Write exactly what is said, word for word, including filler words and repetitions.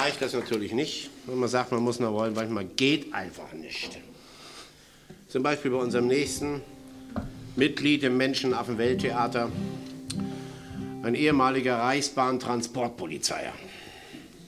reicht das natürlich nicht. Wenn man sagt, man muss noch wollen, manchmal geht einfach nicht. Zum Beispiel bei unserem nächsten Mitglied im Menschenaffen-Welttheater, ein ehemaliger Reichsbahn-Transportpolizeier.